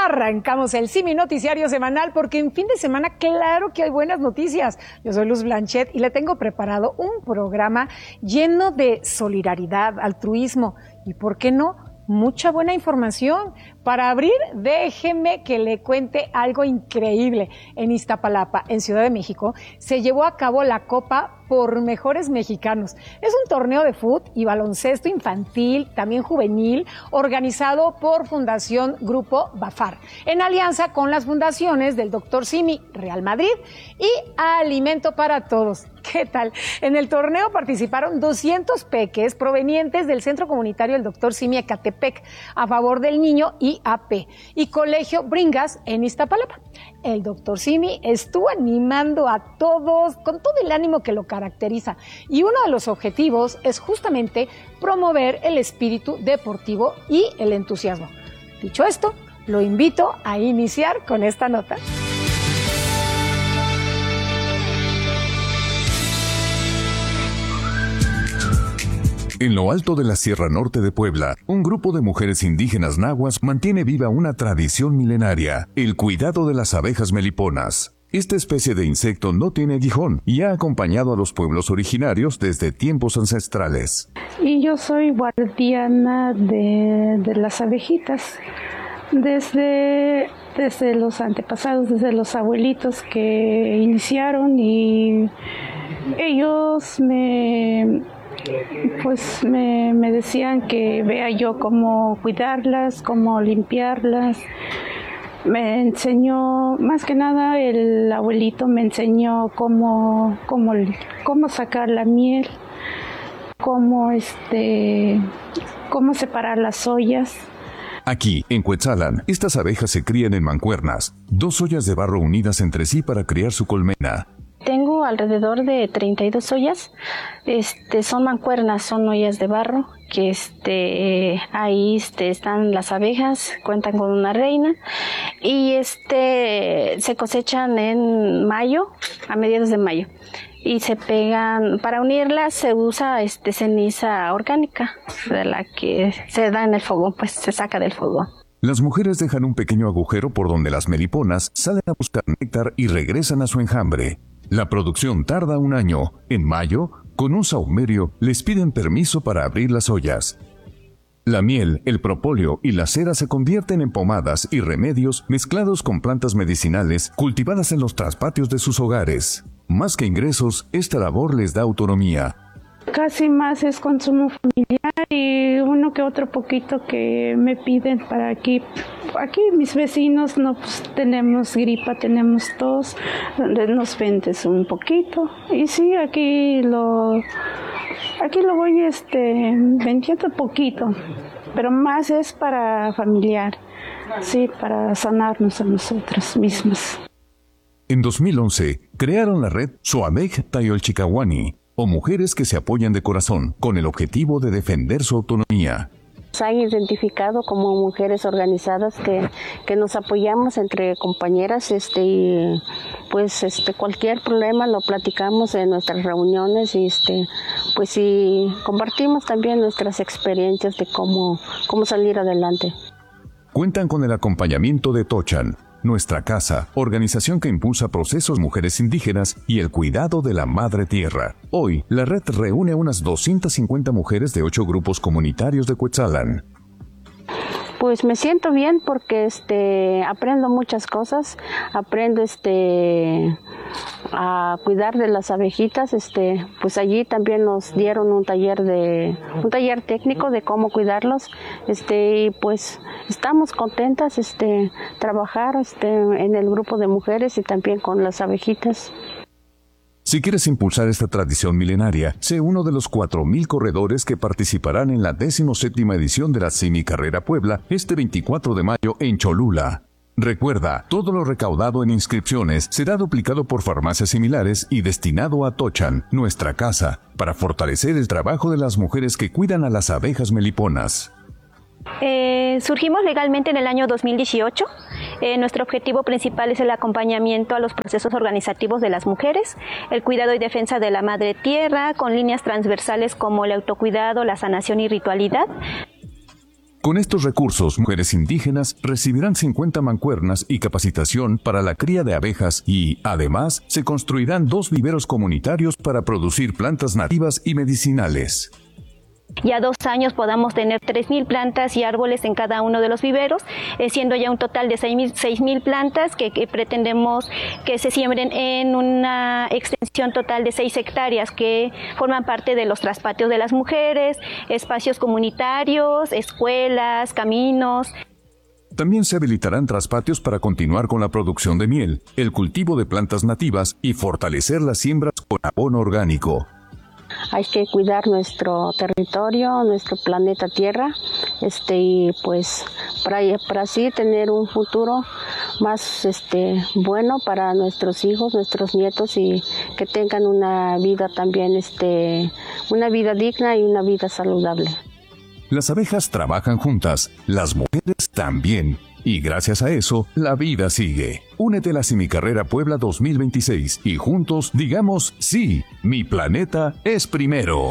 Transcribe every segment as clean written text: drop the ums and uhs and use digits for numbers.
Arrancamos el Simi Noticiario semanal porque en fin de semana claro que hay buenas noticias. Yo soy Luz Blanchet y le tengo preparado un programa lleno de solidaridad, altruismo y, ¿por qué no?, mucha buena información. Para abrir, déjeme que le cuente algo increíble. En Iztapalapa, en Ciudad de México, se llevó a cabo la Copa por Mejores Mexicanos. Es un torneo de fútbol y baloncesto infantil, también juvenil, organizado por Fundación Grupo Bafar, en alianza con las fundaciones del Dr. Simi, Real Madrid y Alimento para Todos. ¿Qué tal? En el torneo participaron 200 peques provenientes del Centro Comunitario del Dr. Simi Ecatepec, a favor del niño IAP, y Colegio Bringas en Iztapalapa. El Dr. Simi estuvo animando a todos con todo el ánimo que lo caracteriza, y uno de los objetivos es justamente promover el espíritu deportivo y el entusiasmo. Dicho esto, lo invito a iniciar con esta nota. En lo alto de la Sierra Norte de Puebla, un grupo de mujeres indígenas nahuas mantiene viva una tradición milenaria: el cuidado de las abejas meliponas. Esta especie de insecto no tiene aguijón y ha acompañado a los pueblos originarios desde tiempos ancestrales. Y yo soy guardiana de las abejitas desde los antepasados, desde los abuelitos que iniciaron, y ellos me decían que vea yo cómo cuidarlas, cómo limpiarlas. Me enseñó, más que nada el abuelito me enseñó cómo sacar la miel, cómo separar las ollas. Aquí, en Cuetzalan, estas abejas se crían en mancuernas, 2 ollas de barro unidas entre sí para criar su colmena. Tengo alrededor de 32 ollas, son mancuernas, son ollas de barro, que ahí están las abejas, cuentan con una reina, y se cosechan en mayo, a mediados de mayo, y se pegan. Para unirlas se usa ceniza orgánica, de la que se da en el fogón, pues se saca del fogón. Las mujeres dejan un pequeño agujero por donde las meliponas salen a buscar néctar y regresan a su enjambre. La producción tarda 1 año. En mayo, con un sahumerio, les piden permiso para abrir las ollas. La miel, el propóleo y la cera se convierten en pomadas y remedios mezclados con plantas medicinales cultivadas en los traspatios de sus hogares. Más que ingresos, esta labor les da autonomía. Casi más es consumo familiar y uno que otro poquito que me piden para aquí. Aquí mis vecinos tenemos gripa, tenemos tos, nos vendes un poquito. Y sí, aquí lo voy vendiendo poquito, pero más es para familiar, sí, para sanarnos a nosotras mismas. En 2011, crearon la red Xoamec Tayolchicawani, o mujeres que se apoyan de corazón, con el objetivo de defender su autonomía. Nos han identificado como mujeres organizadas que nos apoyamos entre compañeras, y cualquier problema lo platicamos en nuestras reuniones, y compartimos también nuestras experiencias de cómo salir adelante. Cuentan con el acompañamiento de Tochan, Nuestra Casa, organización que impulsa procesos mujeres indígenas y el cuidado de la madre tierra. Hoy, la red reúne a unas 250 mujeres de 8 grupos comunitarios de Cuetzalan. Pues me siento bien porque aprendo muchas cosas, aprendo a cuidar de las abejitas, pues allí también nos dieron un taller técnico de cómo cuidarlos, y pues estamos contentas trabajar en el grupo de mujeres y también con las abejitas. Si quieres impulsar esta tradición milenaria, sé uno de los 4,000 corredores que participarán en la 17ª edición de la Simi Carrera Puebla este 24 de mayo en Cholula. Recuerda, todo lo recaudado en inscripciones será duplicado por farmacias similares y destinado a Tochan, Nuestra Casa, para fortalecer el trabajo de las mujeres que cuidan a las abejas meliponas. Surgimos legalmente en el año 2018. Nuestro objetivo principal es el acompañamiento a los procesos organizativos de las mujeres, el cuidado y defensa de la madre tierra, con líneas transversales como el autocuidado, la sanación y ritualidad. Con estos recursos, mujeres indígenas recibirán 50 mancuernas y capacitación para la cría de abejas y, además, se construirán 2 viveros comunitarios para producir plantas nativas y medicinales. Ya 2 años podamos tener 3,000 plantas y árboles en cada uno de los viveros, siendo ya un total de 6,000 plantas que pretendemos que se siembren en una extensión total de 6 hectáreas que forman parte de los traspatios de las mujeres, espacios comunitarios, escuelas, caminos. También se habilitarán traspatios para continuar con la producción de miel, el cultivo de plantas nativas y fortalecer las siembras con abono orgánico. Hay que cuidar nuestro territorio, nuestro planeta Tierra, y pues para así tener un futuro más bueno para nuestros hijos, nuestros nietos, y que tengan una vida también, una vida digna y una vida saludable. Las abejas trabajan juntas, las mujeres también. Y gracias a eso, la vida sigue. Únete a la Semicarrera Puebla 2026 y juntos digamos sí, mi planeta es primero.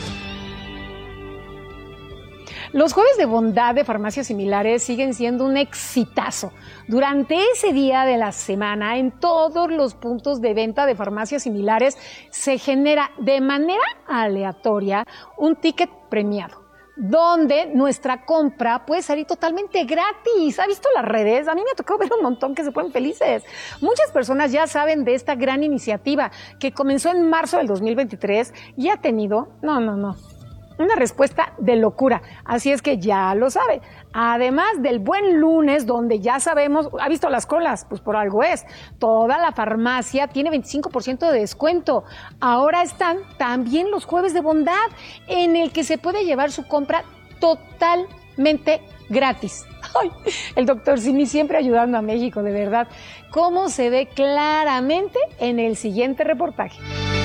Los jueves de bondad de Farmacias Similares siguen siendo un exitazo. Durante ese día de la semana, en todos los puntos de venta de Farmacias Similares, se genera de manera aleatoria un ticket premiado, donde nuestra compra puede salir totalmente gratis. ¿Ha visto las redes? A mí me ha tocado ver un montón que se ponen felices. Muchas personas ya saben de esta gran iniciativa que comenzó en marzo del 2023 y ha tenido, una respuesta de locura. Así es que ya lo sabe. Además del Buen Lunes, donde ya sabemos, ¿ha visto las colas? Pues por algo es. Toda la farmacia tiene 25% de descuento. Ahora están también los jueves de bondad, en el que se puede llevar su compra totalmente gratis. Ay, el doctor Simi siempre ayudando a México, de verdad. Como se ve claramente en el siguiente reportaje.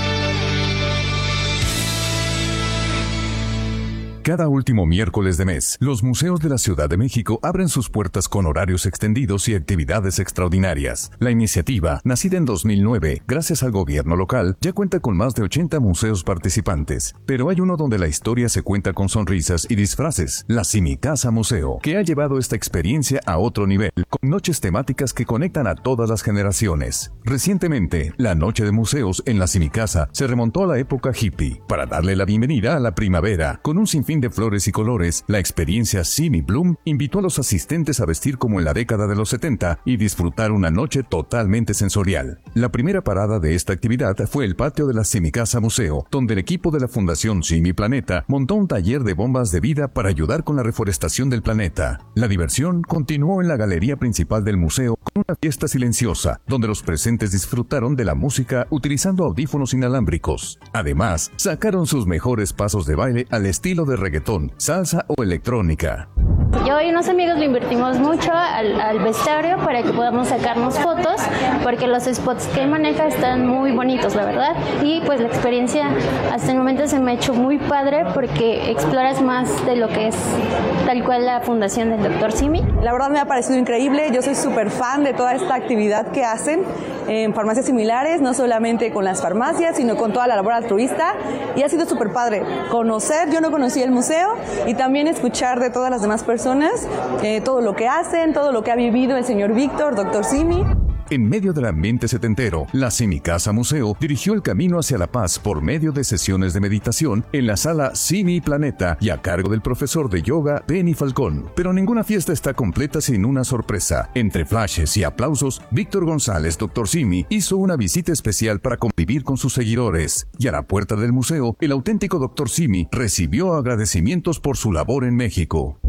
Cada último miércoles de mes, los museos de la Ciudad de México abren sus puertas con horarios extendidos y actividades extraordinarias. La iniciativa, nacida en 2009, gracias al gobierno local, ya cuenta con más de 80 museos participantes. Pero hay uno donde la historia se cuenta con sonrisas y disfraces, la Simicasa Museo, que ha llevado esta experiencia a otro nivel, con noches temáticas que conectan a todas las generaciones. Recientemente, la Noche de Museos en la Simicasa se remontó a la época hippie, para darle la bienvenida a la primavera, con un sinfín de flores y colores. La experiencia Simi Bloom invitó a los asistentes a vestir como en la década de los 70 y disfrutar una noche totalmente sensorial. La primera parada de esta actividad fue el patio de la Simicasa Museo, donde el equipo de la Fundación Simi Planeta montó un taller de bombas de vida para ayudar con la reforestación del planeta. La diversión continuó en la galería principal del museo con una fiesta silenciosa, donde los presentes disfrutaron de la música utilizando audífonos inalámbricos. Además, sacaron sus mejores pasos de baile al estilo de reggaetón, salsa o electrónica. Yo y unos amigos le invertimos mucho al vestuario para que podamos sacarnos fotos, porque los spots que él maneja están muy bonitos, la verdad. Y pues la experiencia hasta el momento se me ha hecho muy padre, porque exploras más de lo que es tal cual la fundación del Dr. Simi. La verdad me ha parecido increíble. Yo soy súper fan de toda esta actividad que hacen en Farmacias Similares, no solamente con las farmacias, sino con toda la labor altruista, y ha sido súper padre conocer. Yo no conocía el museo, y también escuchar de todas las demás personas todo lo que hacen, todo lo que ha vivido el señor Víctor, Dr. Simi. En medio del ambiente setentero, la Simicasa Museo dirigió el camino hacia la paz por medio de sesiones de meditación en la sala Simi Planeta y a cargo del profesor de yoga Benny Falcón. Pero ninguna fiesta está completa sin una sorpresa. Entre flashes y aplausos, Víctor González, Dr. Simi, hizo una visita especial para convivir con sus seguidores. Y a la puerta del museo, el auténtico Dr. Simi recibió agradecimientos por su labor en México.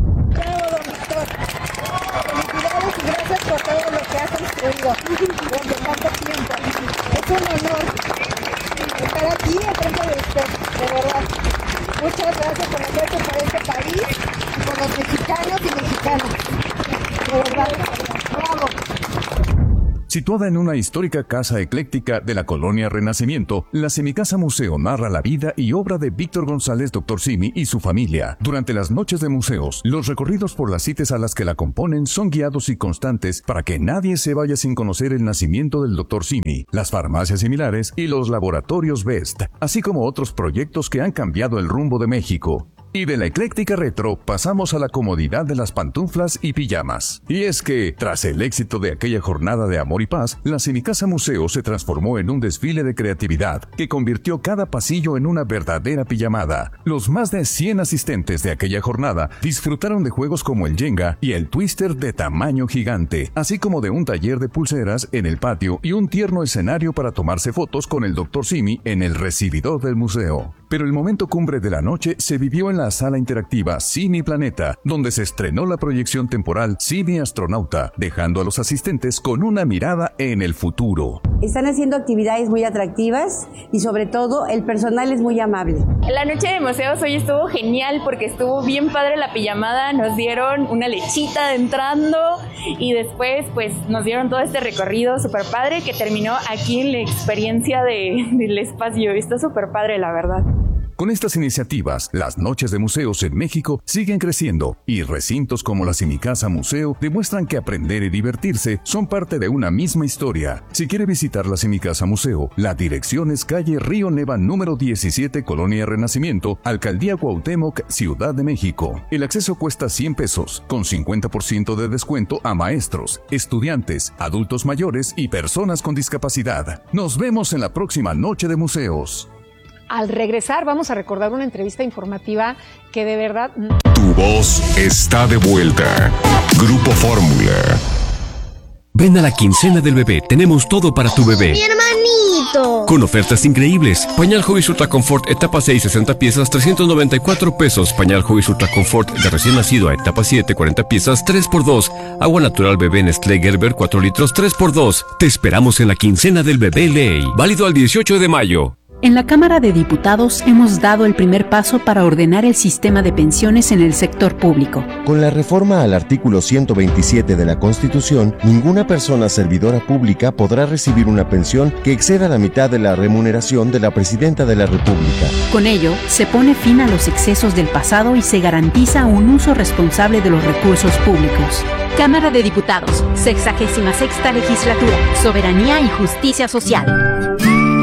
Gracias por todo lo que has construido durante tanto tiempo. Es un honor estar aquí enfrente de usted, de verdad. Muchas gracias por hacerse por este país, por los mexicanos y mexicanas. De verdad, bravo. Situada en una histórica casa ecléctica de la colonia Renacimiento, la Simicasa Museo narra la vida y obra de Víctor González, Dr. Simi y su familia. Durante las noches de museos, los recorridos por las citas a las que la componen son guiados y constantes para que nadie se vaya sin conocer el nacimiento del Dr. Simi, las farmacias similares y los laboratorios BEST, así como otros proyectos que han cambiado el rumbo de México. Y de la ecléctica retro pasamos a la comodidad de las pantuflas y pijamas. Y es que, tras el éxito de aquella jornada de amor y paz, la Cinicasa Museo se transformó en un desfile de creatividad que convirtió cada pasillo en una verdadera pijamada. Los más de 100 asistentes de aquella jornada disfrutaron de juegos como el Jenga y el Twister de tamaño gigante, así como de un taller de pulseras en el patio y un tierno escenario para tomarse fotos con el Dr. Simi en el recibidor del museo. Pero el momento cumbre de la noche se vivió en la sala interactiva Simi Planeta, donde se estrenó la proyección temporal Simi Astronauta, dejando a los asistentes con una mirada en el futuro. Están haciendo actividades muy atractivas y sobre todo el personal es muy amable. La noche de museos hoy estuvo genial porque estuvo bien padre la pijamada, nos dieron una lechita de entrando y después pues nos dieron todo este recorrido súper padre que terminó aquí en la experiencia del espacio. Está súper padre, la verdad. Con estas iniciativas, las noches de museos en México siguen creciendo y recintos como la Cinicasa Museo demuestran que aprender y divertirse son parte de una misma historia. Si quiere visitar la Cinicasa Museo, la dirección es calle Río Neva número 17, Colonia Renacimiento, Alcaldía Cuauhtémoc, Ciudad de México. El acceso cuesta 100 pesos, con 50% de descuento a maestros, estudiantes, adultos mayores y personas con discapacidad. Nos vemos en la próxima Noche de Museos. Al regresar vamos a recordar una entrevista informativa que de verdad... Tu voz está de vuelta. Grupo Fórmula. Ven a la quincena del bebé, tenemos todo para tu bebé. ¡Mi hermanito! Con ofertas increíbles. Pañal Huggies Ultra Comfort etapa 6, 60 piezas, 394 pesos. Pañal Huggies Ultra Comfort de recién nacido a etapa 7, 40 piezas, 3x2. Agua natural bebé Nestlé Gerber 4 litros, 3x2. Te esperamos en la quincena del bebé Ley. Válido al 18 de mayo. En la Cámara de Diputados hemos dado el primer paso para ordenar el sistema de pensiones en el sector público. Con la reforma al artículo 127 de la Constitución, ninguna persona servidora pública podrá recibir una pensión que exceda la mitad de la remuneración de la Presidenta de la República. Con ello, se pone fin a los excesos del pasado y se garantiza un uso responsable de los recursos públicos. Cámara de Diputados, 66ª Legislatura, Soberanía y Justicia Social.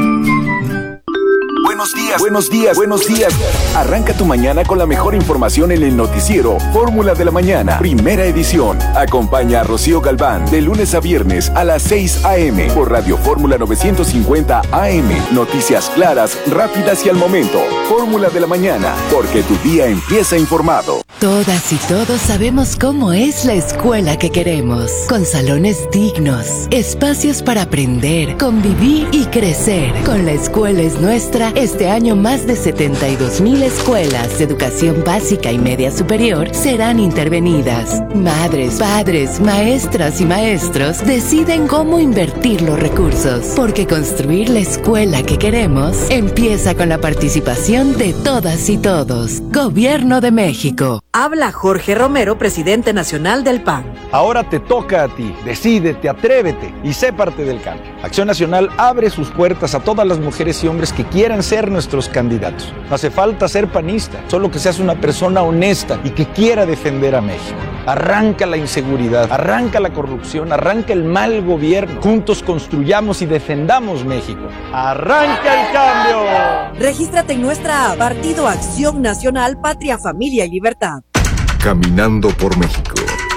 Buenos días. Arranca tu mañana con la mejor información en el noticiero Fórmula de la Mañana, primera edición. Acompaña a Rocío Galván de lunes a viernes a las 6 a.m. por Radio Fórmula 950 AM. Noticias claras, rápidas y al momento. Fórmula de la Mañana, porque tu día empieza informado. Todas y todos sabemos cómo es la escuela que queremos, con salones dignos, espacios para aprender, convivir y crecer. Con La Escuela es Nuestra, este año más de 72,000 escuelas de educación básica y media superior serán intervenidas. Madres, padres, maestras y maestros deciden cómo invertir los recursos, porque construir la escuela que queremos empieza con la participación de todas y todos. Gobierno de México. Habla Jorge Romero, presidente nacional del PAN. Ahora te toca a ti. Decídete, atrévete y sé parte del cambio. Acción Nacional abre sus puertas a todas las mujeres y hombres que quieran ser nuestros candidatos. No hace falta ser panista, solo que seas una persona honesta y que quiera defender a México. Arranca la inseguridad, arranca la corrupción, arranca el mal gobierno. Juntos construyamos y defendamos México. ¡Arranca el cambio! Regístrate en nuestra app, Partido Acción Nacional, Patria, Familia y Libertad. Caminando por México.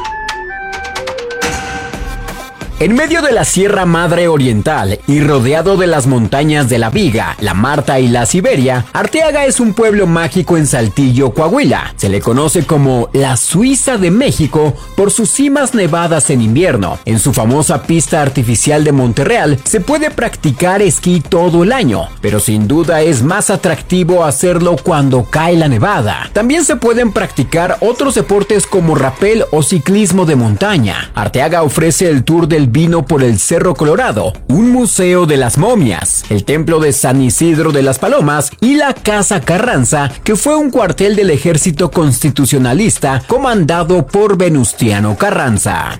En medio de la Sierra Madre Oriental y rodeado de las montañas de la Viga, la Marta y la Siberia, Arteaga es un pueblo mágico en Saltillo, Coahuila. Se le conoce como la Suiza de México por sus cimas nevadas en invierno. En su famosa pista artificial de Monterreal se puede practicar esquí todo el año, pero sin duda es más atractivo hacerlo cuando cae la nevada. También se pueden practicar otros deportes como rapel o ciclismo de montaña. Arteaga ofrece el tour del vino por el Cerro Colorado, un museo de las momias, el templo de San Isidro de las Palomas y la Casa Carranza, que fue un cuartel del ejército constitucionalista comandado por Venustiano Carranza.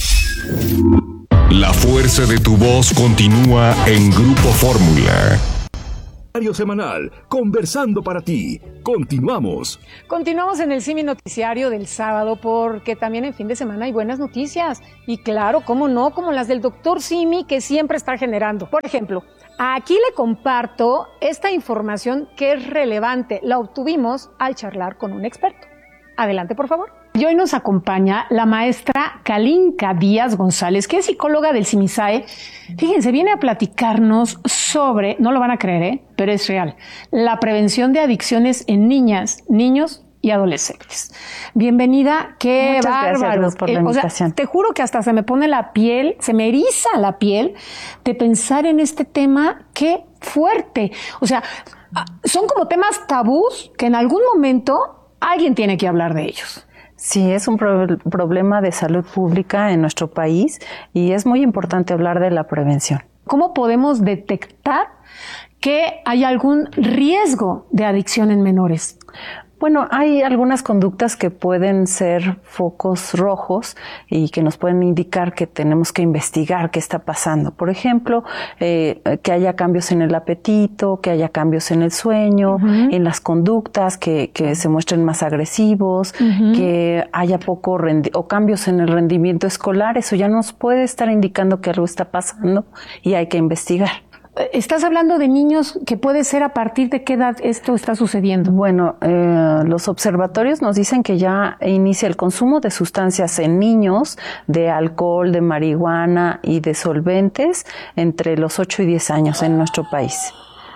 La fuerza de tu voz continúa en Grupo Fórmula. Semanal, conversando para ti. Continuamos en el Simi Noticiario del sábado, porque también en fin de semana hay buenas noticias. Y claro, cómo no, como las del Dr. Simi, que siempre está generando. Por ejemplo, Aquí le comparto esta información que es relevante. La obtuvimos al charlar con un experto. Adelante, por favor. Y hoy nos acompaña la maestra Kalinka Díaz González, que es psicóloga del CIMISAE. Fíjense, viene a platicarnos sobre, no lo van a creer, pero es real, la prevención de adicciones en niñas, niños y adolescentes. Bienvenida, qué Muchas bárbaro. Gracias por la invitación. O sea, te juro que hasta se me pone la piel, se me eriza la piel de pensar en este tema. Qué fuerte. O sea, son como temas tabús que en algún momento alguien tiene que hablar de ellos. Sí, es un problema de salud pública en nuestro país y es muy importante hablar de la prevención. ¿Cómo podemos detectar que hay algún riesgo de adicción en menores? Bueno, hay algunas conductas que pueden ser focos rojos y que nos pueden indicar que tenemos que investigar qué está pasando. Por ejemplo, que haya cambios en el apetito, que haya cambios en el sueño, en las conductas, que se muestren más agresivos, que haya o cambios en el rendimiento escolar. Eso ya nos puede estar indicando que algo está pasando y hay que investigar. Estás hablando de niños, que puede ser a partir de qué edad esto está sucediendo. Bueno, los observatorios nos dicen que ya inicia el consumo de sustancias en niños, de alcohol, de marihuana y de solventes entre los 8 y 10 años en nuestro país.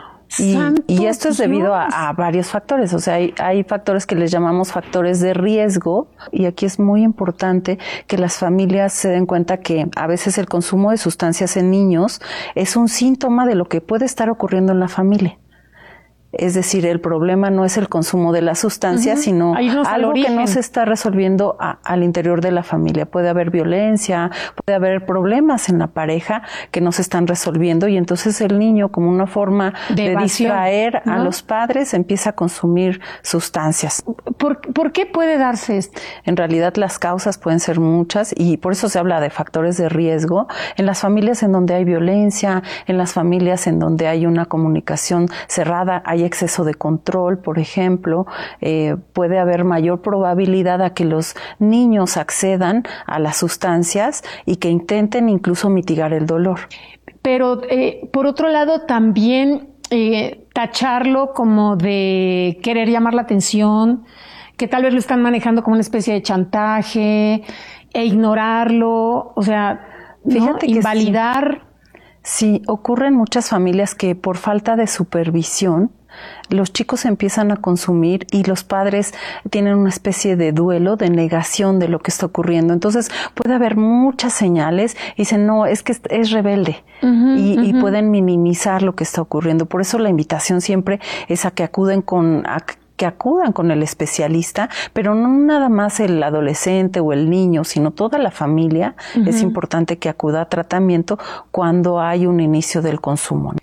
Y esto es debido a varios factores. O sea, hay factores que les llamamos factores de riesgo, y aquí es muy importante que las familias se den cuenta que a veces el consumo de sustancias en niños es un síntoma de lo que puede estar ocurriendo en la familia. Es decir, el problema no es el consumo de la sustancia, sino algo que no se está resolviendo al interior de la familia. Puede haber violencia, puede haber problemas en la pareja que no se están resolviendo, y entonces el niño, como una forma de distraer a los padres, empieza a consumir sustancias. ¿Por qué puede darse esto? En realidad las causas pueden ser muchas, y por eso se habla de factores de riesgo. En las familias en donde hay violencia, en las familias en donde hay una comunicación cerrada, hay exceso de control, por ejemplo, puede haber mayor probabilidad a que los niños accedan a las sustancias y que intenten incluso mitigar el dolor. Pero, por otro lado, también tacharlo como de querer llamar la atención, que tal vez lo están manejando como una especie de chantaje, e ignorarlo, o sea, fíjate, ¿no? Invalidar. Sí, ocurre en muchas familias que por falta de supervisión los chicos empiezan a consumir y los padres tienen una especie de duelo, de negación de lo que está ocurriendo. Entonces puede haber muchas señales y dicen, no, es que es rebelde, y pueden minimizar lo que está ocurriendo. Por eso la invitación siempre es a que acudan con el especialista, pero no nada más el adolescente o el niño, sino toda la familia. Es importante que acuda a tratamiento cuando hay un inicio del consumo.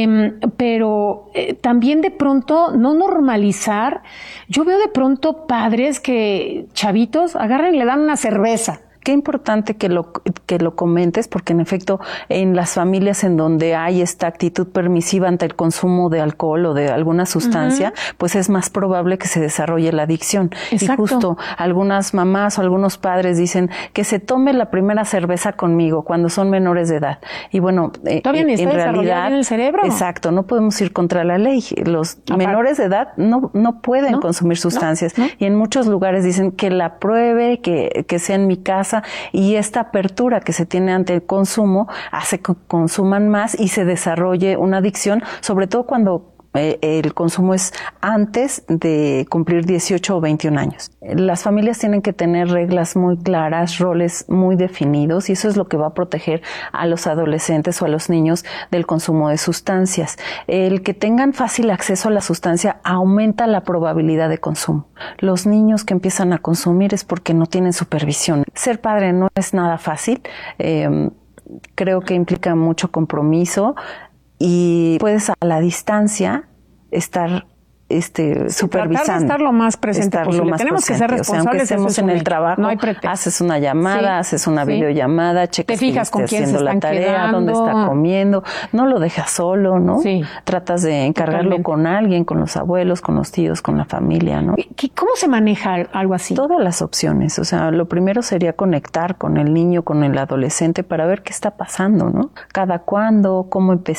Pero también de pronto no normalizar. Yo veo de pronto padres que chavitos agarran y le dan una cerveza. Qué importante que lo comentes, porque en efecto en las familias en donde hay esta actitud permisiva ante el consumo de alcohol o de alguna sustancia, pues es más probable que se desarrolle la adicción. Exacto. Y justo algunas mamás o algunos padres dicen que se tome la primera cerveza conmigo cuando son menores de edad. Y bueno, todavía ni está en realidad en el cerebro. Exacto, no podemos ir contra la ley. Los menores de edad no pueden consumir sustancias. Y en muchos lugares dicen que la pruebe, que sea en mi casa. Y esta apertura que se tiene ante el consumo hace que consuman más y se desarrolle una adicción, sobre todo cuando el consumo es antes de cumplir 18 o 21 años. Las familias tienen que tener reglas muy claras, roles muy definidos, y eso es lo que va a proteger a los adolescentes o a los niños del consumo de sustancias. El que tengan fácil acceso a la sustancia aumenta la probabilidad de consumo. Los niños que empiezan a consumir es porque no tienen supervisión. Ser padre no es nada fácil. Creo que implica mucho compromiso, y puedes a la distancia estar supervisando. Tratar de estar lo más presente posible. Tenemos que ser responsables. Aunque estemos en el trabajo, no hay haces una llamada, haces una videollamada, checas te fijas con quién haciendo se la tarea, quedando, dónde está comiendo, no lo dejas solo, ¿no? Sí. Tratas de encargarlo con alguien, con los abuelos, con los tíos, con la familia, ¿no? ¿Cómo se maneja algo así? Todas las opciones. O sea, lo primero sería conectar con el niño, con el adolescente, para ver qué está pasando, ¿no? Cada cuándo, cómo empezar.